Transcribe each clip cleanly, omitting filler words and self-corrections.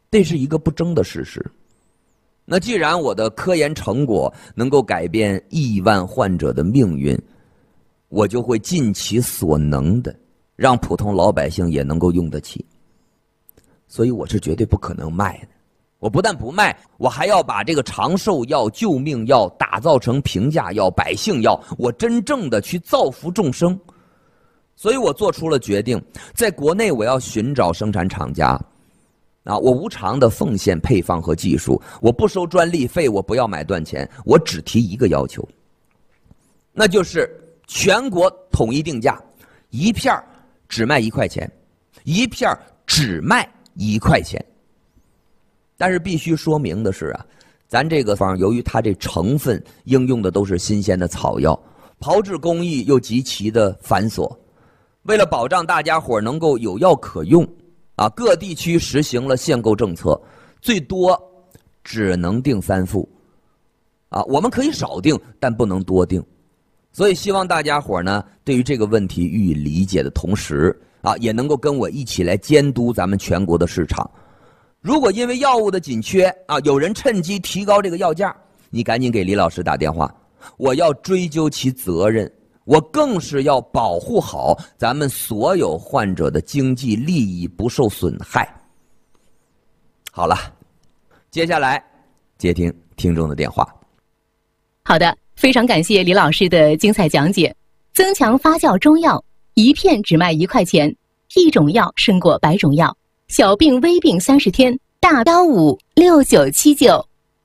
这是一个不争的事实。那既然我的科研成果能够改变亿万患者的命运，我就会尽其所能的让普通老百姓也能够用得起。所以我是绝对不可能卖的。我不但不卖，我还要把这个长寿药、救命药打造成平价药、百姓药，我真正的去造福众生。所以我做出了决定，在国内我要寻找生产厂家，我无偿的奉献配方和技术，我不收专利费，我不要买断钱，我只提一个要求，那就是全国统一定价，一片只卖1块钱，一片只卖1块钱。但是必须说明的是咱这个方由于它这成分应用的都是新鲜的草药，炮制工艺又极其的繁琐，为了保障大家伙能够有药可用各地区实行了限购政策，最多只能订3副我们可以少订，但不能多订。所以希望大家伙呢，对于这个问题予以理解的同时也能够跟我一起来监督咱们全国的市场。如果因为药物的紧缺有人趁机提高这个药价，你赶紧给李老师打电话，我要追究其责任，我更是要保护好咱们所有患者的经济利益不受损害。好了，接下来接听听众的电话。 好的，非常感谢李老师的精彩讲解。增强发酵中药，一片只卖1块钱，一种药胜过100种药。小病微病30天，大156979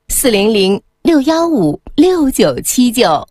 400-615-6979。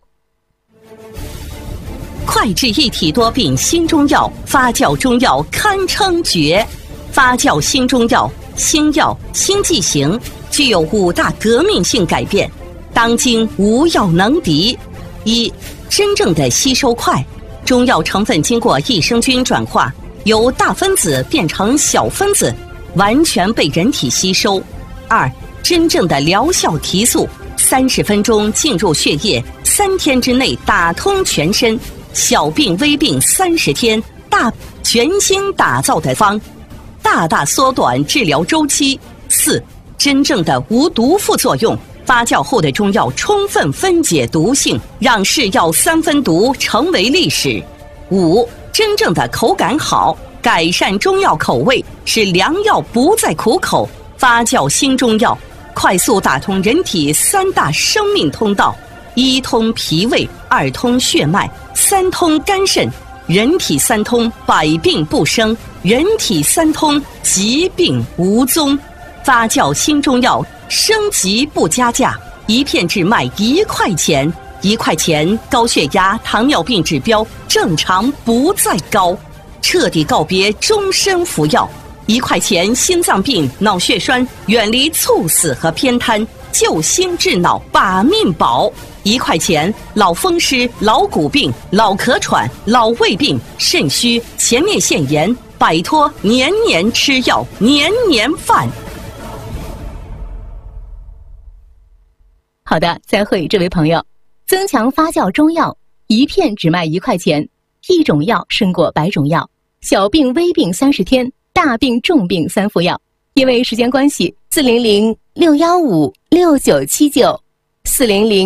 快治一体多病新中药，发酵中药堪称绝。发酵新中药，新药新剂型，具有5大革命性改变，当今无药能敌。一、真正的吸收快，中药成分经过益生菌转化，由大分子变成小分子，完全被人体吸收。2、真正的疗效提速，30分钟进入血液，3天之内打通全身。小病微病30天，全新打造的方，大大缩短治疗周期。4、真正的无毒副作用，发酵后的中药充分分解毒性，让是药3分毒成为历史。5、真正的口感好，改善中药口味，使良药不再苦口。发酵新中药，快速打通人体3大生命通道：1通脾胃，2通血脉，3通肝肾。人体3通，百病不生；人体3通，疾病无踪。发酵新中药，升级不加价，一片只卖1块钱。1块钱，高血压、糖尿病指标正常不再高，彻底告别终身服药。1块钱，心脏病、脑血栓远离猝死和偏瘫，救心治脑把命保。1块钱，老风湿、老骨病、老咳喘、老胃病、肾虚、前列腺炎，摆脱年年吃药、年年犯。 好的，再会这位朋友。增强发酵中药，一片只卖1块钱，一种药胜过100种药。小病微病30天，大病重病3副药。因为时间关系，400-615-6979 400